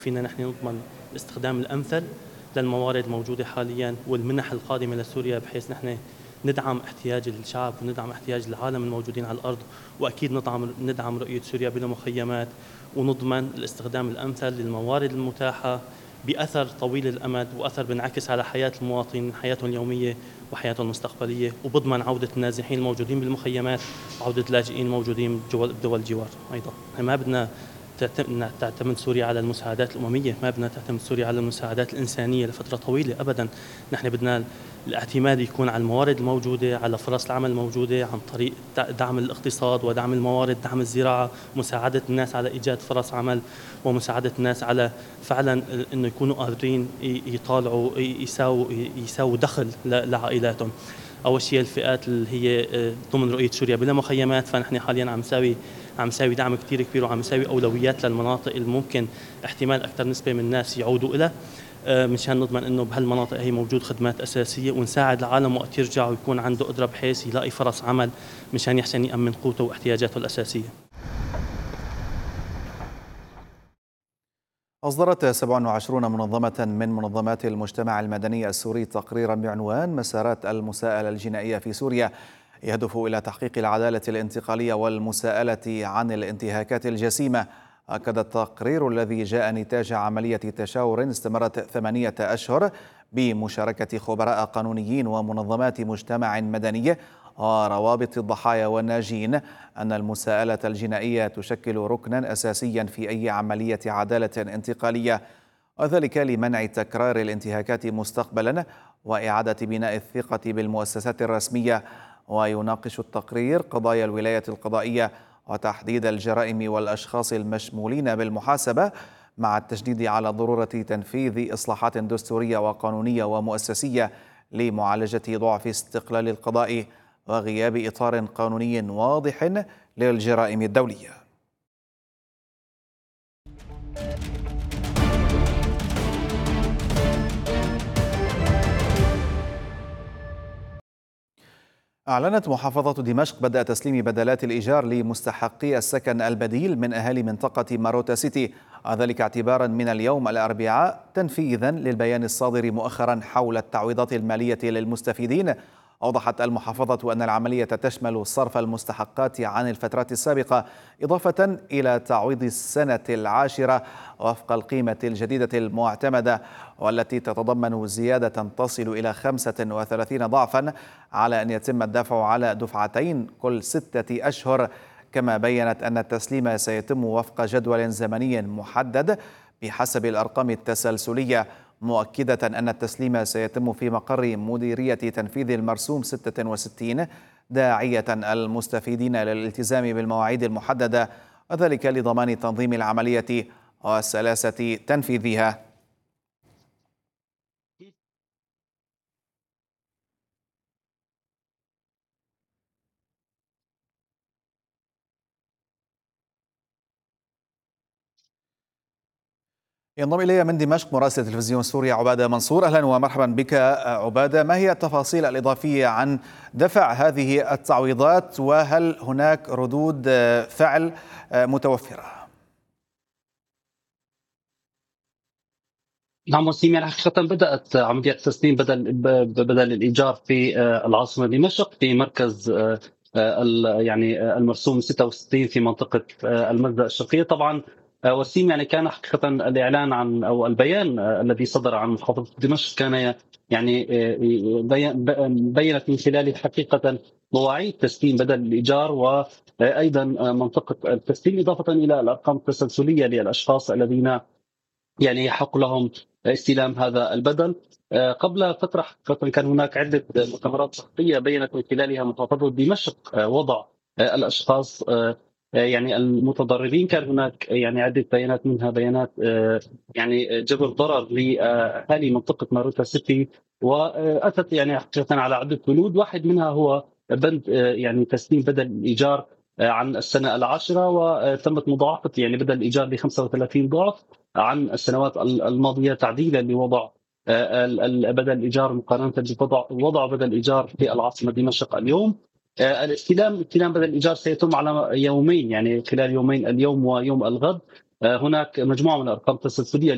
فينا نحن نضمن الاستخدام الأمثل للموارد الموجودة حاليا والمنح القادمة لسوريا، بحيث نحن ندعم احتياج الشعب وندعم احتياج العالم الموجودين على الأرض، وأكيد ندعم رؤية سوريا بلا مخيمات، ونضمن الاستخدام الأمثل للموارد المتاحة بأثر طويل الأمد وأثر بينعكس على حياة المواطنين، حياتهم اليومية وحياتهم المستقبلية، وبضمن عودة النازحين الموجودين بالمخيمات وعودة اللاجئين الموجودين بدول الجوار. أيضا ما بدنا تعتمد سوريا على المساعدات الأممية، ما بدنا تعتمد سوريا على المساعدات الإنسانية لفترة طويلة أبدا. نحن بدنا الاعتماد يكون على الموارد الموجودة، على فرص العمل الموجودة، عن طريق دعم الاقتصاد ودعم الموارد، دعم الزراعة، مساعدة الناس على إيجاد فرص عمل، ومساعدة الناس على فعلا إنه يكونوا قادرين يطالعوا يساووا دخل لعائلاتهم. أول شيء الفئات اللي هي ضمن رؤية سوريا بلا مخيمات، فنحن حاليا عم نساوي دعم كتير كبير، وعم نساوي أولويات للمناطق اللي ممكن احتمال أكثر نسبة من الناس يعودوا إلى، مشان نضمن إنه بهالمناطق هي موجود خدمات أساسية، ونساعد العالم وقت يرجع ويكون عنده قدرة بحيث يلاقي فرص عمل مشان يحسن يأمن قوته واحتياجاته الأساسية. أصدرت 27 منظمة من منظمات المجتمع المدني السوري تقريرا بعنوان مسارات المساءلة الجنائية في سوريا، يهدف إلى تحقيق العدالة الانتقالية والمساءلة عن الانتهاكات الجسيمة. أكد التقرير الذي جاء نتاج عملية تشاور استمرت 8 أشهر بمشاركة خبراء قانونيين ومنظمات مجتمع مدني وروابط الضحايا والناجين أن المساءلة الجنائية تشكل ركنا أساسيا في أي عملية عدالة انتقالية، وذلك لمنع تكرار الانتهاكات مستقبلا وإعادة بناء الثقة بالمؤسسات الرسمية. ويناقش التقرير قضايا الولاية القضائية وتحديد الجرائم والأشخاص المشمولين بالمحاسبة، مع التشديد على ضرورة تنفيذ إصلاحات دستورية وقانونية ومؤسسية لمعالجة ضعف استقلال القضاء وغياب إطار قانوني واضح للجرائم الدولية. أعلنت محافظة دمشق بدء تسليم بدلات الإيجار لمستحقي السكن البديل من أهالي منطقة ماروتا سيتي، ذلك اعتبارا من اليوم الأربعاء تنفيذا للبيان الصادر مؤخرا حول التعويضات المالية للمستفيدين. أوضحت المحافظة أن العملية تشمل صرف المستحقات عن الفترات السابقة، إضافة إلى تعويض السنة العاشرة وفق القيمة الجديدة المعتمدة، والتي تتضمن زيادة تصل إلى 35 ضعفا على أن يتم الدفع على دفعتين كل 6 أشهر. كما بيّنت أن التسليم سيتم وفق جدول زمني محدد بحسب الأرقام التسلسلية، مؤكدة أن التسليم سيتم في مقر مديرية تنفيذ المرسوم 66، داعية المستفيدين للالتزام بالمواعيد المحددة، وذلك لضمان تنظيم العملية وسلاسة تنفيذها. ينضم إلي من دمشق مراسل تلفزيون سوريا عبادة منصور. أهلا ومرحبا بك عبادة، ما هي التفاصيل الإضافية عن دفع هذه التعويضات، وهل هناك ردود فعل متوفرة؟ نعم وسيم، يعني حقيقة بدأت عملية تسليم بدل الإيجار في العاصمة دمشق في مركز يعني المرسوم 66 في منطقة المزدة الشرقية. طبعا وسيم، يعني كان حقيقة الإعلان عن أو البيان الذي صدر عن محافظة دمشق كان يعني بينت من خلاله حقيقة مواعيد تسليم بدل الإيجار وأيضا منطقة التسليم، إضافة إلى الأرقام التسلسلية للأشخاص الذين يعني يحق لهم استلام هذا البدل. قبل فترة كان هناك عدة مؤتمرات صحفية بينت من خلالها محافظة دمشق وضع الأشخاص يعني المتضررين. كان هناك يعني عدة بيانات، منها بيانات يعني جبر ضرر لأهالي منطقة ماروتا سيتي، وأتت يعني حقيقة على عدة بنود. واحد منها هو بند يعني تسليم بدل الإيجار عن السنة العاشرة، وتمت مضاعفة يعني بدل الإيجار ل 35 ضعف عن السنوات الماضية، تعديلا لوضع بدل الإيجار مقارنة بوضع بدل الإيجار في العاصمة دمشق اليوم. استلام بدل الإيجار سيتم على يومين، يعني خلال يومين، اليوم ويوم الغد. هناك مجموعة من الأرقام التسلسلية